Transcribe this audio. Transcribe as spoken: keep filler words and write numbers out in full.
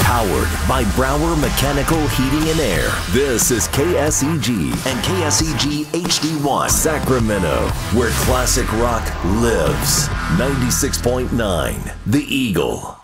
Powered by Brower Mechanical Heating and Air. This is K S E G and K S E G H D one Sacramento, where classic rock lives. ninety-six point nine The Eagle.